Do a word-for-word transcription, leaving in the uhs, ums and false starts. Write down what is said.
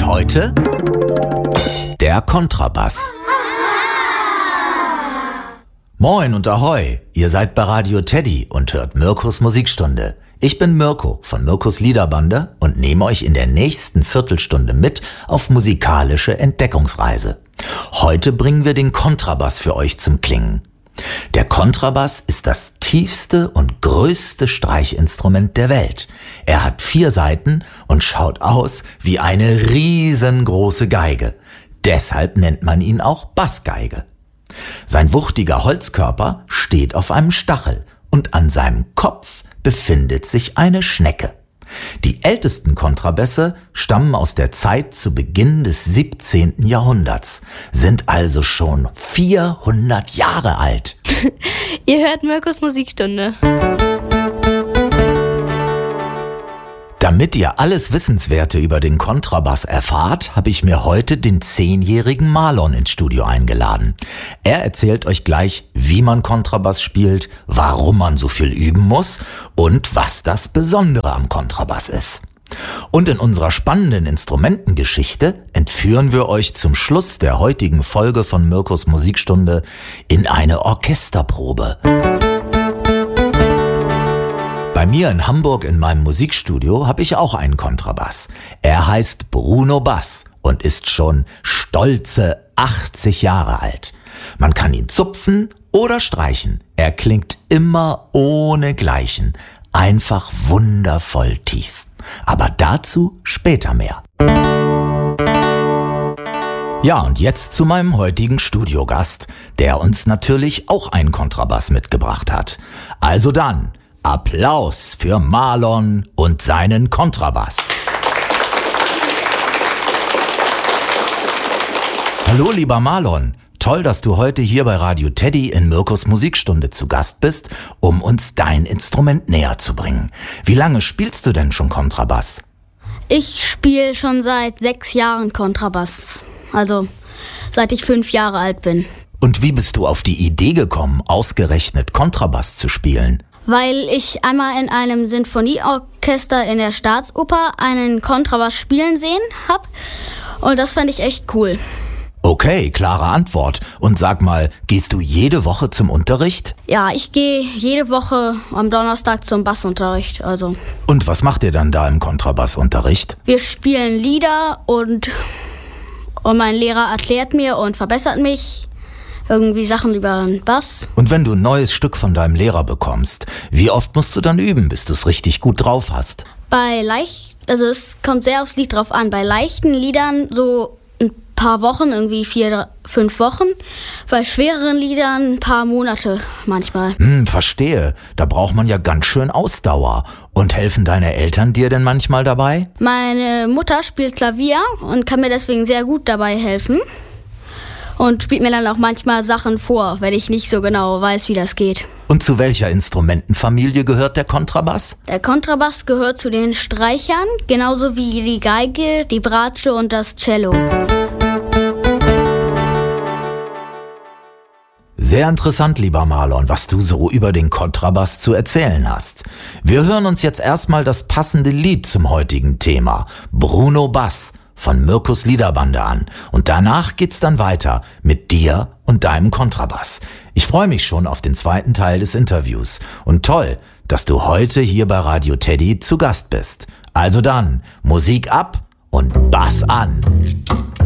heute der Kontrabass. Moin und Ahoi, ihr seid bei Radio Teddy und hört Mirkos Musikstunde. Ich bin Mirko von Mirkos Liederbande und nehme euch in der nächsten Viertelstunde mit auf musikalische Entdeckungsreise. Heute bringen wir den Kontrabass für euch zum Klingen. Der Kontrabass ist das tiefste und größte Streichinstrument der Welt. Er hat vier Saiten und schaut aus wie eine riesengroße Geige. Deshalb nennt man ihn auch Bassgeige. Sein wuchtiger Holzkörper steht auf einem Stachel und an seinem Kopf befindet sich eine Schnecke. Die ältesten Kontrabässe stammen aus der Zeit zu Beginn des siebzehnten Jahrhunderts, sind also schon vierhundert Jahre alt. Ihr hört Mirkos Musikstunde. Damit ihr alles Wissenswerte über den Kontrabass erfahrt, habe ich mir heute den zehnjährigen Marlon ins Studio eingeladen. Er erzählt euch gleich, wie man Kontrabass spielt, warum man so viel üben muss und was das Besondere am Kontrabass ist. Und in unserer spannenden Instrumentengeschichte entführen wir euch zum Schluss der heutigen Folge von Mirkos Musikstunde in eine Orchesterprobe. Bei mir in Hamburg in meinem Musikstudio habe ich auch einen Kontrabass. Er heißt Bruno Bass und ist schon stolze achtzig Jahre alt. Man kann ihn zupfen oder streichen. Er klingt immer ohne Gleichen. Einfach wundervoll tief. Aber dazu später mehr. Ja, und jetzt zu meinem heutigen Studiogast, der uns natürlich auch einen Kontrabass mitgebracht hat. Also dann, Applaus für Marlon und seinen Kontrabass. Hallo lieber Marlon, toll, dass du heute hier bei Radio Teddy in Mirkos Musikstunde zu Gast bist, um uns dein Instrument näher zu bringen. Wie lange spielst du denn schon Kontrabass? Ich spiele schon seit sechs Jahren Kontrabass, also seit ich fünf Jahre alt bin. Und wie bist du auf die Idee gekommen, ausgerechnet Kontrabass zu spielen? Weil ich einmal in einem Sinfonieorchester in der Staatsoper einen Kontrabass spielen sehen habe und das fand ich echt cool. Okay, klare Antwort. Und sag mal, gehst du jede Woche zum Unterricht? Ja, ich gehe jede Woche am Donnerstag zum Bassunterricht. Also. Und was macht ihr dann da im Kontrabassunterricht? Wir spielen Lieder und, und mein Lehrer erklärt mir und verbessert mich. Irgendwie Sachen über den Bass. Und wenn du ein neues Stück von deinem Lehrer bekommst, wie oft musst du dann üben, bis du es richtig gut drauf hast? Bei leicht, also es kommt sehr aufs Lied drauf an. Bei leichten Liedern so ein paar Wochen, irgendwie vier, fünf Wochen. Bei schwereren Liedern ein paar Monate manchmal. Hm, verstehe. Da braucht man ja ganz schön Ausdauer. Und helfen deine Eltern dir denn manchmal dabei? Meine Mutter spielt Klavier und kann mir deswegen sehr gut dabei helfen. Und spielt mir dann auch manchmal Sachen vor, wenn ich nicht so genau weiß, wie das geht. Und zu welcher Instrumentenfamilie gehört der Kontrabass? Der Kontrabass gehört zu den Streichern, genauso wie die Geige, die Bratsche und das Cello. Sehr interessant, lieber Marlon, was du so über den Kontrabass zu erzählen hast. Wir hören uns jetzt erstmal das passende Lied zum heutigen Thema, Bruno Bass von Mirkos Liederbande an. Und danach geht's dann weiter mit dir und deinem Kontrabass. Ich freue mich schon auf den zweiten Teil des Interviews. Und toll, dass du heute hier bei Radio Teddy zu Gast bist. Also dann, Musik ab und Bass an.